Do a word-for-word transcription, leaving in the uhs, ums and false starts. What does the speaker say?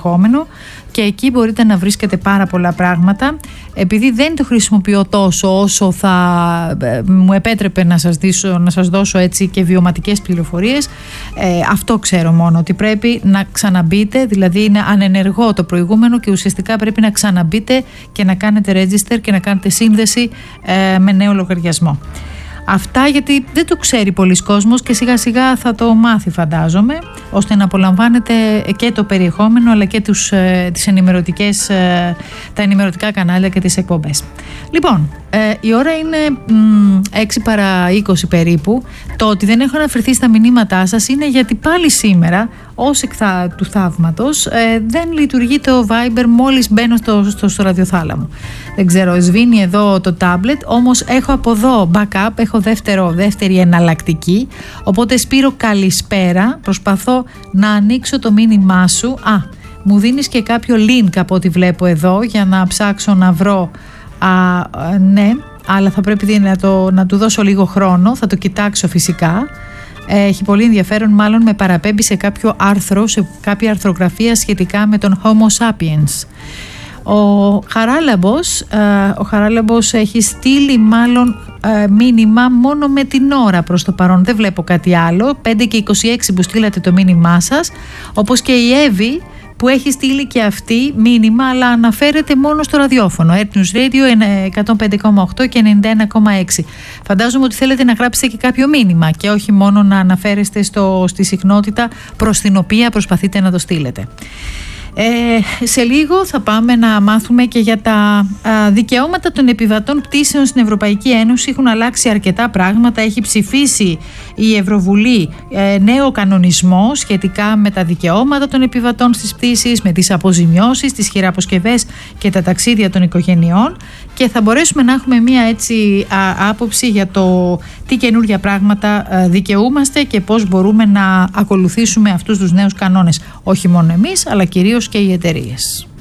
περιεχόμενο και εκεί μπορείτε να βρίσκετε πάρα πολλά πράγματα. Επειδή δεν το χρησιμοποιώ τόσο όσο θα μου επέτρεπε να σας, δίσω, να σας δώσω έτσι και βιωματικές πληροφορίες, ε, αυτό ξέρω μόνο, ότι πρέπει να ξαναμπείτε, δηλαδή είναι ανενεργό το προηγούμενο και ουσιαστικά πρέπει να ξαναμπείτε και να κάνετε register και να κάνετε σύνδεση ε, με νέο λογαριασμό. Αυτά γιατί δεν το ξέρει πολλοί κόσμος και σιγά σιγά θα το μάθει, φαντάζομαι, ώστε να απολαμβάνετε και το περιεχόμενο αλλά και τους, ε, τις ενημερωτικές, ε, τα ενημερωτικά κανάλια και τις εκπομπές. Λοιπόν, ε, η ώρα είναι μ, έξι παρά είκοσι περίπου. Το ότι δεν έχω αναφερθεί στα μηνύματά σας είναι γιατί πάλι σήμερα, ως εκ θα, του θαύματος, ε, δεν λειτουργεί το Viber μόλις μπαίνω στο, στο, στο ραδιοθάλαμο. Δεν ξέρω, σβήνει εδώ το tablet, όμως έχω από εδώ backup, έχω δεύτερο, δεύτερη εναλλακτική. Οπότε Σπύρο, καλησπέρα. Προσπαθώ να ανοίξω το μήνυμά σου. Α, μου δίνεις και κάποιο link από ό,τι βλέπω εδώ για να ψάξω να βρω. Α, ναι, αλλά θα πρέπει να, το, να του δώσω λίγο χρόνο. Θα το κοιτάξω φυσικά. Έχει πολύ ενδιαφέρον, μάλλον με παραπέμπει σε κάποιο άρθρο, σε κάποια αρθρογραφία σχετικά με τον Homo sapiens. Ο Χαράλαμπος, ο Χαράλαμπος έχει στείλει μάλλον μήνυμα μόνο με την ώρα προς το παρόν. Δεν βλέπω κάτι άλλο. πέντε και είκοσι έξι που στείλατε το μήνυμά σας, όπως και η Εύη που έχει στείλει και αυτή μήνυμα, αλλά αναφέρεται μόνο στο ραδιόφωνο Earth News Radio εκατόν πέντε κόμμα οκτώ και ενενήντα ένα κόμμα έξι. Φαντάζομαι ότι θέλετε να γράψετε και κάποιο μήνυμα και όχι μόνο να αναφέρεστε στο, στη συχνότητα προς την οποία προσπαθείτε να το στείλετε. Ε, σε λίγο θα πάμε να μάθουμε και για τα α, δικαιώματα των επιβατών πτήσεων στην Ευρωπαϊκή Ένωση. Έχουν αλλάξει αρκετά πράγματα. Έχει ψηφίσει η Ευρωβουλή ε, νέο κανονισμό σχετικά με τα δικαιώματα των επιβατών στις πτήσεις, με τις αποζημιώσεις, τις χειραποσκευές και τα ταξίδια των οικογενειών, και θα μπορέσουμε να έχουμε μία έτσι α, άποψη για το τι καινούργια πράγματα α, δικαιούμαστε και πώς μπορούμε να ακολουθήσουμε αυτούς τους νέους κανόνες. Όχι μόνο εμείς, αλλά κυρίως και οι εταιρείες.